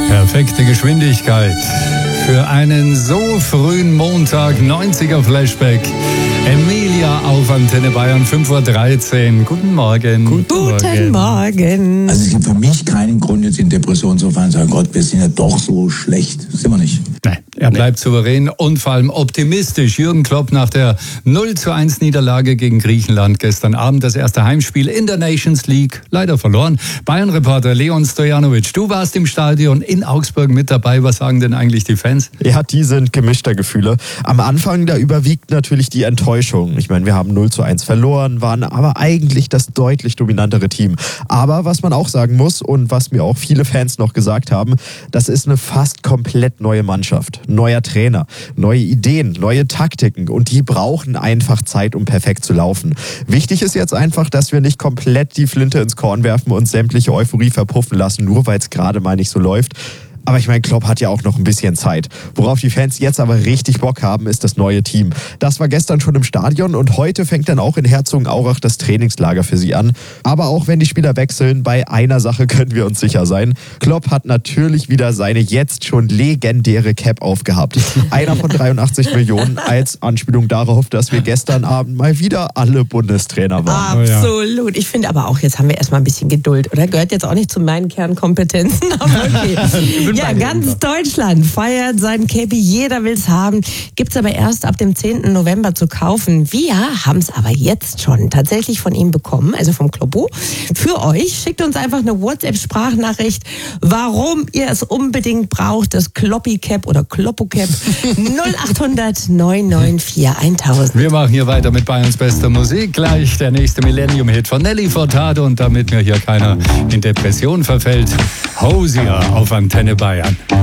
Perfekte Geschwindigkeit für einen so frühen Montag, 90er Flashback. Emilia auf Antenne Bayern, 5:13 Uhr. Guten Morgen. Guten Morgen. Also es gibt für mich keinen Grund, jetzt in Depression zu fallen und sagen, Gott, wir sind ja doch so schlecht. Das sind wir nicht. Nein, er bleibt souverän und vor allem optimistisch. Jürgen Klopp nach der 0:1 Niederlage gegen Griechenland gestern Abend, das erste Heimspiel in der Nations League, leider verloren. Bayern-Reporter Leon Stojanovic, du warst im Stadion in Augsburg mit dabei. Was sagen denn eigentlich die Fans? Ja, die sind gemischter Gefühle. Am Anfang, da überwiegt natürlich die Enttäuschung. Ich meine, wir haben 0:1 verloren, waren aber eigentlich das deutlich dominantere Team. Aber was man auch sagen muss und was mir auch viele Fans noch gesagt haben, das ist eine fast komplett neue Mannschaft. Neuer Trainer, neue Ideen, neue Taktiken und die brauchen einfach Zeit, um perfekt zu laufen. Wichtig ist jetzt einfach, dass wir nicht komplett die Flinte ins Korn werfen und sämtliche Euphorie verpuffen lassen, nur weil es gerade mal nicht so läuft. Aber ich meine, Klopp hat ja auch noch ein bisschen Zeit. Worauf die Fans jetzt aber richtig Bock haben, ist das neue Team. Das war gestern schon im Stadion und heute fängt dann auch in Herzogenaurach das Trainingslager für sie an. Aber auch wenn die Spieler wechseln, bei einer Sache können wir uns sicher sein. Klopp hat natürlich wieder seine jetzt schon legendäre Cap aufgehabt. Einer von 83 Millionen als Anspielung darauf, dass wir gestern Abend mal wieder alle Bundestrainer waren. Absolut. Ich finde aber auch, jetzt haben wir erstmal ein bisschen Geduld, oder? Gehört jetzt auch nicht zu meinen Kernkompetenzen, aber okay. Ja, ganz Deutschland feiert sein Cappy, jeder will's haben. Gibt's aber erst ab dem 10. November zu kaufen. Wir haben's aber jetzt schon tatsächlich von ihm bekommen, also vom Kloppo. Für euch schickt uns einfach eine WhatsApp-Sprachnachricht, warum ihr es unbedingt braucht, das Kloppi-Cap oder Kloppo-Cap 0800 994 1000. Wir machen hier weiter mit Bayerns bester Musik. Gleich der nächste Millennium-Hit von Nelly Furtado und damit mir hier keiner in Depression verfällt, Hosier auf Antenne Bayern.